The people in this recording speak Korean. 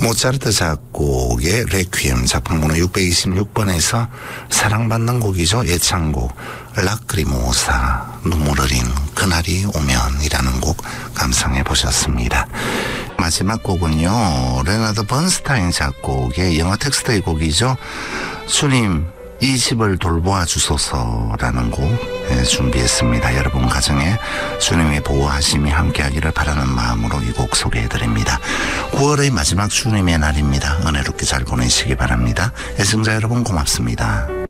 모차르트 작곡의 레퀴엠 작품번호 626번에서 사랑받는 곡이죠. 예찬곡 라크리모사 눈물 흘린 그날이 오면이라는 곡 감상해 보셨습니다. 마지막 곡은요. 레나드 번스타인 작곡의 영어 텍스트의 곡이죠. 주님 이 집을 돌보아 주소서라는 곡 준비했습니다. 여러분 가정에 주님의 보호하심이 함께하기를 바라는 마음으로 이 곡 소개해드립니다. 9월의 마지막 주님의 날입니다. 은혜롭게 잘 보내시기 바랍니다. 애청자 여러분 고맙습니다.